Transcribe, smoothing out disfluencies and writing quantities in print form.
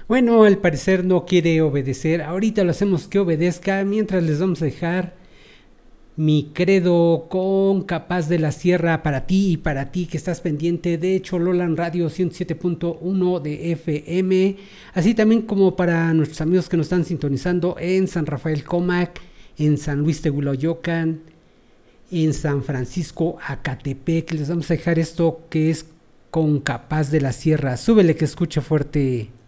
Bueno, al parecer no quiere obedecer. Ahorita lo hacemos que obedezca. Mientras les vamos a dejar mi credo con Capaz de la Sierra para ti y para ti que estás pendiente de Chololan Radio 107.1 de FM. Así también como para nuestros amigos que nos están sintonizando en San Rafael Comac, en San Luis Teguloyocan, en San Francisco Acatepec. Les vamos a dejar esto que es con Capaz de la Sierra. Súbele que escuche fuerte.